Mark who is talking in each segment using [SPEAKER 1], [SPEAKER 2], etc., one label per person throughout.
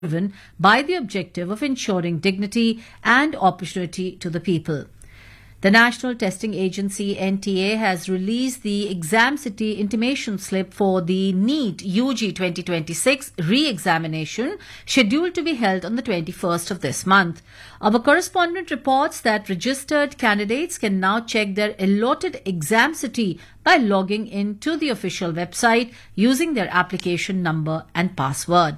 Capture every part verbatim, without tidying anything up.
[SPEAKER 1] driven by the objective of ensuring dignity and opportunity to the people. The National Testing Agency N T A has released the Exam City intimation slip for the NEET U G twenty twenty-six re-examination scheduled to be held on the twenty-first of this month. Our correspondent reports that registered candidates can now check their allotted Exam City by logging in to the official website using their application number and password.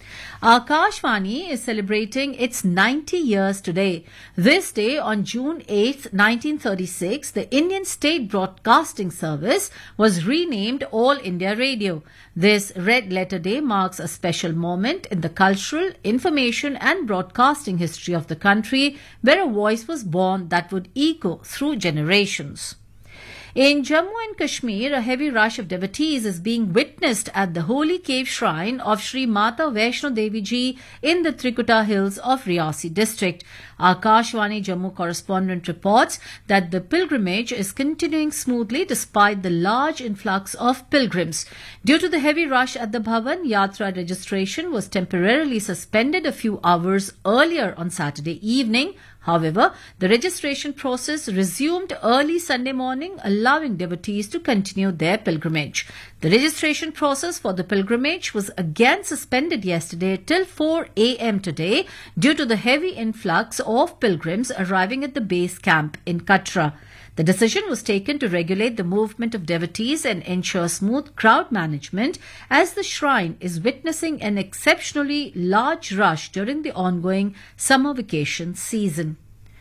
[SPEAKER 1] Akashvani is celebrating its ninety years today. This day, on June eighth, nineteen thirty-six, the Indian State Broadcasting Service was renamed All India Radio. This Red Letter Day marks a special moment in the cultural, information and broadcasting history of the country, where a voice was born that would echo through generations. In Jammu and Kashmir, a heavy rush of devotees is being witnessed at the holy cave shrine of Sri Mata Vaishno Devi Ji in the Trikuta Hills of Riyasi district. Akashvani Jammu correspondent reports that the pilgrimage is continuing smoothly despite the large influx of pilgrims. Due to the heavy rush at the Bhavan, Yatra registration was temporarily suspended a few hours earlier on Saturday evening. However, the registration process resumed early Sunday morning, allowing devotees to continue their pilgrimage. The registration process for the pilgrimage was again suspended yesterday till four a m today due to the heavy influx of pilgrims arriving at the base camp in Katra. The decision was taken to regulate the movement of devotees and ensure smooth crowd management as the shrine is witnessing an exceptionally large rush during the ongoing summer vacation season.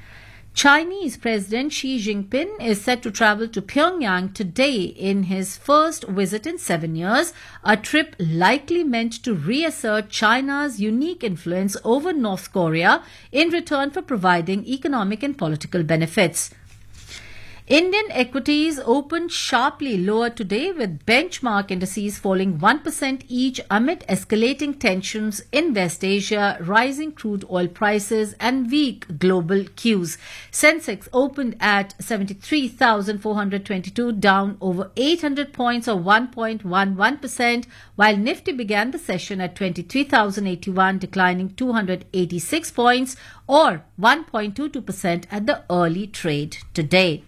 [SPEAKER 1] Chinese President Xi Jinping is set to travel to Pyongyang today in his first visit in seven years, a trip likely meant to reassert China's unique influence over North Korea in return for providing economic and political benefits. Indian equities opened sharply lower today with benchmark indices falling one percent each amid escalating tensions in West Asia, rising crude oil prices and weak global cues. Sensex opened at seventy-three thousand four hundred twenty-two, down over eight hundred points or one point one one percent, while Nifty began the session at twenty-three thousand eighty-one, declining two hundred eighty-six points or one point two two percent at the early trade today.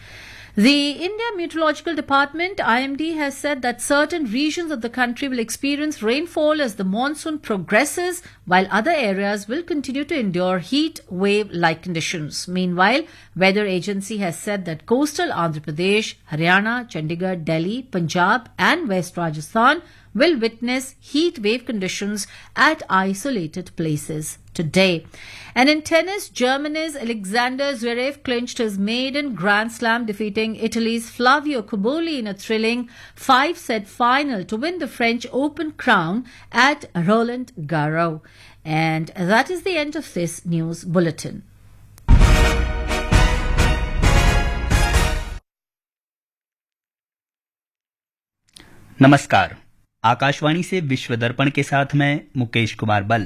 [SPEAKER 1] The India Meteorological Department I M D has said that certain regions of the country will experience rainfall as the monsoon progresses, while other areas will continue to endure heat wave-like conditions. Meanwhile, Weather Agency has said that coastal Andhra Pradesh, Haryana, Chandigarh, Delhi, Punjab and West Rajasthan will witness heat wave conditions at isolated places today. And in tennis, Germany's Alexander Zverev clinched his maiden Grand Slam, defeating Italy's Flavio Cobolli in a thrilling five-set final to win the French Open crown at Roland Garros. And that is the end of this news bulletin.
[SPEAKER 2] नमस्कार, आकाशवाणी से विश्व दर्पण के साथ मैं मुकेश कुमार बल।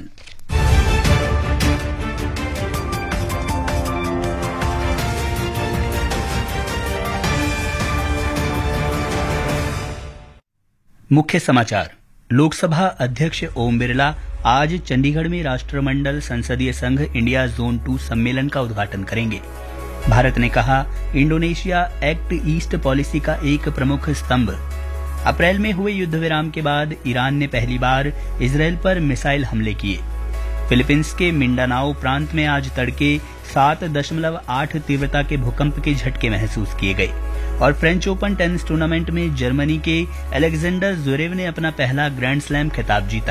[SPEAKER 2] मुख्य समाचार। लोकसभा अध्यक्ष ओम बिरला आज चंडीगढ़ में राष्ट्रमंडल संसदीय संघ इंडिया जोन टू सम्मेलन का उद्घाटन करेंगे। भारत ने कहा, इंडोनेशिया एक्ट ईस्ट पॉलिसी का एक प्रमुख स्तंभ। अप्रैल में हुए युद्ध विराम के बाद ईरान ने पहली बार इजरायल पर मिसाइल हमले किए। फिलीपींस के मिंडानाओ प्रांत में आज तड़के सात दशमलव आठ तीव्रता के भूकंप के झटके महसूस किए गए। और फ्रेंच ओपन टेनिस टूर्नामेंट में जर्मनी के अलेक्जेंडर ज़्वेरेव ने अपना पहला ग्रैंड स्लैम खिताब जीता।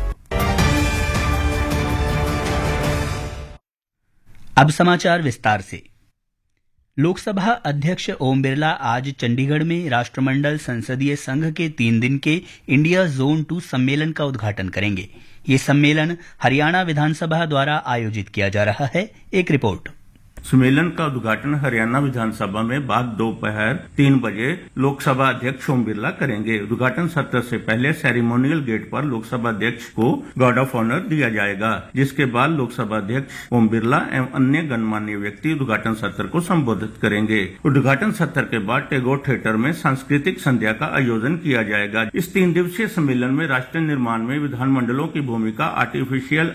[SPEAKER 2] अब समाचार विस्तार से। लोकसभा अध्यक्ष ओम बिरला आज चंडीगढ़ में राष्ट्रमंडल संसदीय संघ के तीन दिन के इंडिया जोन टू सम्मेलन का उद्घाटन करेंगे। ये सम्मेलन हरियाणा विधानसभा द्वारा आयोजित किया जा रहा है। एक रिपोर्ट।
[SPEAKER 3] सम्मेलन का उद्घाटन हरियाणा विधानसभा में बाद दोपहर तीन बजे लोकसभा अध्यक्ष ओम बिरला करेंगे। उद्घाटन सत्र से पहले सेरेमोनियल गेट पर लोकसभा अध्यक्ष को गार्ड ऑफ ऑनर दिया जाएगा, जिसके बाद लोकसभा अध्यक्ष ओम बिरला एवं अन्य गणमान्य व्यक्ति उद्घाटन सत्र को संबोधित करेंगे। उद्घाटन सत्र के बाद टैगोर थिएटर में सांस्कृतिक संध्या का आयोजन किया जाएगा। इस तीन दिवसीय सम्मेलन में राष्ट्र निर्माण में विधानमंडलों की भूमिका, आर्टिफिशियल